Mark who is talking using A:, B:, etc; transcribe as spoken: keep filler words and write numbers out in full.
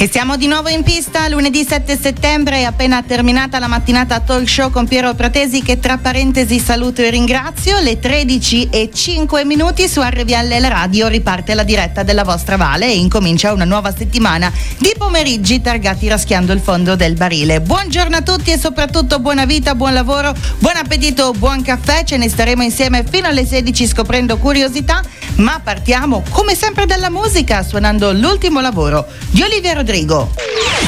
A: E siamo di nuovo in pista, lunedì sette settembre, è appena terminata la mattinata talk show con Piero Pratesi, che tra parentesi saluto e ringrazio. Le tredici e cinque minuti su R V L La Radio riparte la diretta della vostra Vale e incomincia una nuova settimana di pomeriggi targati raschiando il fondo del barile. Buongiorno a tutti e soprattutto buona vita, buon lavoro, buon appetito, buon caffè. Ce ne staremo insieme fino alle sedici scoprendo curiosità, ma partiamo come sempre dalla musica, suonando l'ultimo lavoro di Olivia Rodrigo.